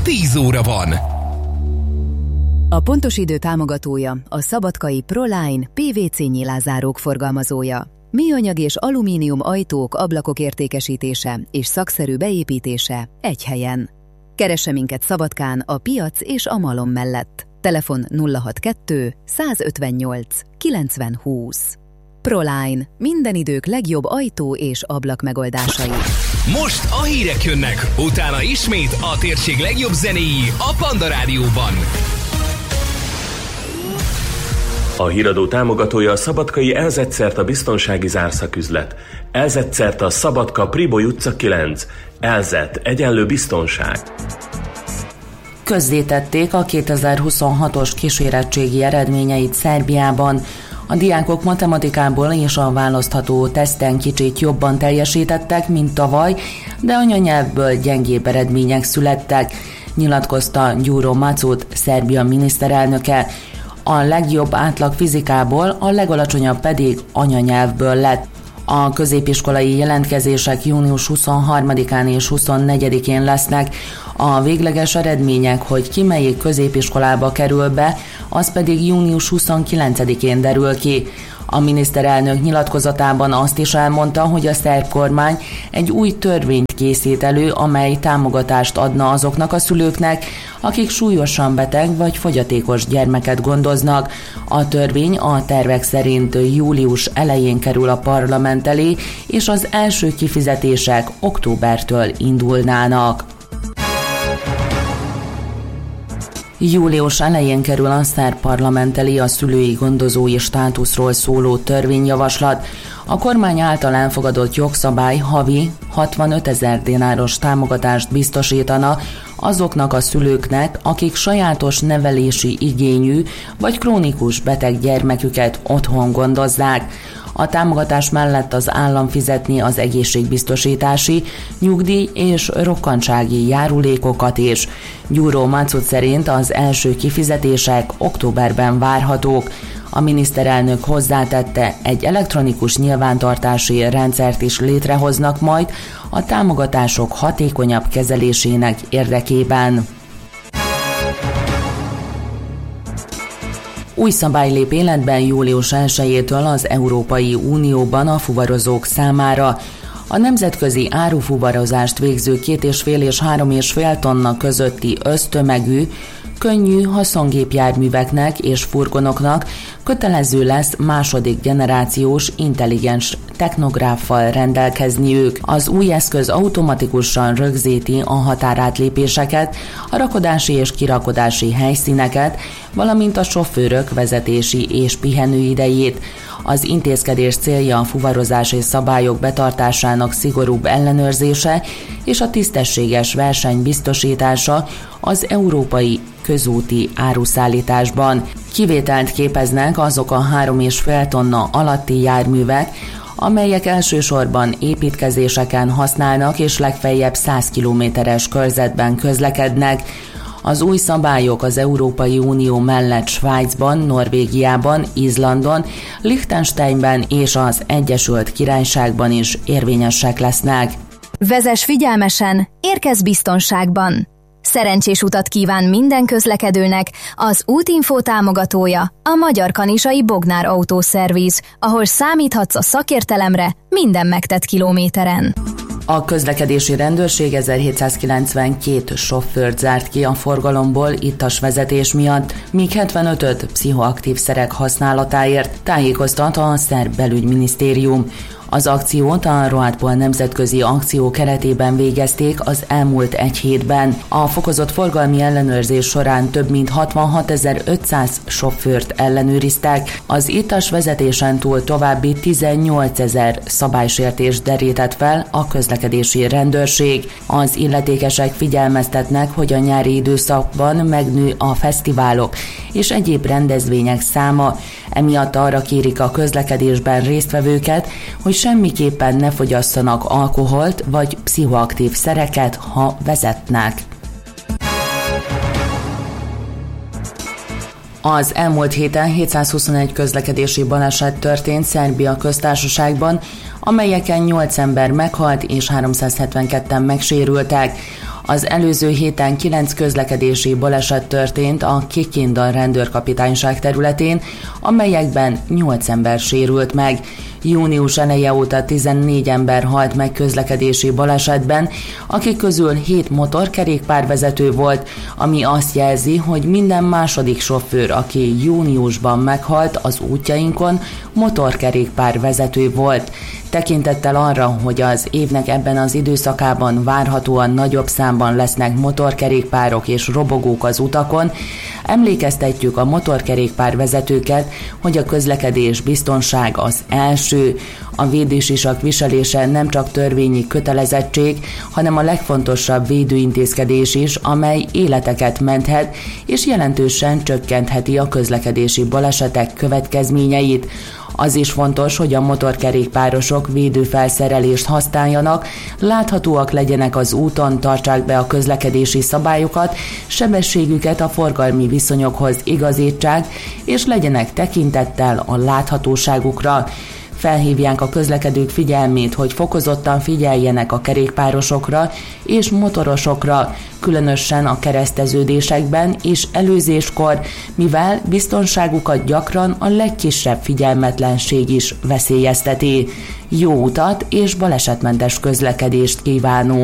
10 óra van. A Pontos Idő támogatója a szabadkai Proline PVC nyilázárók forgalmazója. Műanyag és alumínium ajtók, ablakok értékesítése és szakszerű beépítése egy helyen. Keresse minket Szabadkán a Piac és a Malom mellett. Telefon 062 158 90 20. Proline. Minden idők legjobb ajtó és ablak megoldásai. Most a hírek jönnek, utána ismét a térség legjobb zenéi a Panda Rádióban. A híradó támogatója a szabadkai Elzetszerta biztonsági zárszaküzlet. Elzetszerta Szabadka Priboly utca 9. Elzet egyenlő biztonság. Közzétették a 2026-os kísérettségi eredményeit Szerbiában. A diákok matematikából és a választható teszten kicsit jobban teljesítettek, mint tavaly, de anyanyelvből gyengébb eredmények születtek, nyilatkozta Gyuro Macut, Szerbia miniszterelnöke. A legjobb átlag fizikából, a legalacsonyabb pedig anyanyelvből lett. A középiskolai jelentkezések június 23-án és 24-én lesznek. A végleges eredmények, hogy ki melyik középiskolába kerül be, az pedig június 29-én derül ki. A miniszterelnök nyilatkozatában azt is elmondta, hogy a szerb kormány egy új törvényt készít elő, amely támogatást adna azoknak a szülőknek, akik súlyosan beteg vagy fogyatékos gyermeket gondoznak. A törvény a tervek szerint július elején kerül a parlament elé, és az első kifizetések októbertől indulnának. Július elején kerül a szerb parlament elé a szülői gondozói státuszról szóló törvényjavaslat. A kormány által elfogadott jogszabály havi 65 000 dináros támogatást biztosítana azoknak a szülőknek, akik sajátos nevelési igényű vagy krónikus beteg gyermeküket otthon gondozzák. A támogatás mellett az állam fizetni az egészségbiztosítási, nyugdíj és rokkantsági járulékokat is. Gyuro Macut szerint az első kifizetések októberben várhatók. A miniszterelnök hozzátette, egy elektronikus nyilvántartási rendszert is létrehoznak majd a támogatások hatékonyabb kezelésének érdekében. Új szabály lép életben július 1-től az Európai Unióban a fuvarozók számára. A nemzetközi árufuvarozást végző 2,5 és 3,5 tonna közötti össztömegű, könnyű haszongépjárműveknek és furgonoknak kötelező lesz második generációs intelligens technográffal rendelkezniük. Az új eszköz automatikusan rögzíti a határátlépéseket, a rakodási és kirakodási helyszíneket, valamint a sofőrök vezetési és pihenőidejét. Az intézkedés célja a fuvarozási szabályok betartásának szigorúbb ellenőrzése és a tisztességes verseny biztosítása az európai közúti áruszállításban. Kivételt képeznek azok a 3,5 tonna alatti járművek, amelyek elsősorban építkezéseken használnak és legfeljebb 100 kilométeres körzetben közlekednek. Az új szabályok az Európai Unió mellett Svájcban, Norvégiában, Izlandon, Liechtensteinben és az Egyesült Királyságban is érvényesek lesznek. Vezess figyelmesen, érkezz biztonságban! Szerencsés utat kíván minden közlekedőnek az Útinfo támogatója, a Magyar Kanizsai Bognár Autószerviz, ahol számíthatsz a szakértelemre minden megtett kilométeren. A közlekedési rendőrség 1792 sofőrt zárt ki a forgalomból ittas vezetés miatt, míg 75-öt pszichoaktív szerek használatáért, tájékoztat a szerb belügyminisztérium. Az akciót a Roadpol nemzetközi akció keretében végezték az elmúlt egy hétben. A fokozott forgalmi ellenőrzés során több mint 66.500 sofőrt ellenőriztek. Az ittas vezetésen túl további 18.000 szabálysértést derített fel a közlekedési rendőrség. Az illetékesek figyelmeztetnek, hogy a nyári időszakban megnő a fesztiválok és egyéb rendezvények száma. Emiatt arra kérik a közlekedésben résztvevőket, hogy semmiképpen ne fogyasszanak alkoholt vagy pszichoaktív szereket, ha vezetnek. Az elmúlt héten 721 közlekedési baleset történt Szerbia köztársaságban, amelyeken 8 ember meghalt és 372-en megsérültek. Az előző héten 9 közlekedési baleset történt a Kikinda rendőrkapitányság területén, amelyekben 8 ember sérült meg. Június eleje óta 14 ember halt meg közlekedési balesetben, akik közül 7 motorkerékpárvezető volt, ami azt jelzi, hogy minden második sofőr, aki júniusban meghalt az útjainkon, motorkerékpárvezető volt. Tekintettel arra, hogy az évnek ebben az időszakában várhatóan nagyobb számban lesznek motorkerékpárok és robogók az utakon, emlékeztetjük a motorkerékpárvezetőket, hogy a közlekedés biztonság az első. A védősisak viselése nem csak törvényi kötelezettség, hanem a legfontosabb védőintézkedés is, amely életeket menthet és jelentősen csökkentheti a közlekedési balesetek következményeit. Az is fontos, hogy a motorkerékpárosok védőfelszerelést használjanak, láthatóak legyenek az úton, tartsák be a közlekedési szabályokat, sebességüket a forgalmi viszonyokhoz igazítsák, és legyenek tekintettel a láthatóságukra. Felhívják a közlekedők figyelmét, hogy fokozottan figyeljenek a kerékpárosokra és motorosokra, különösen a kereszteződésekben és előzéskor, mivel biztonságukat gyakran a legkisebb figyelmetlenség is veszélyezteti. Jó utat és balesetmentes közlekedést kívánunk!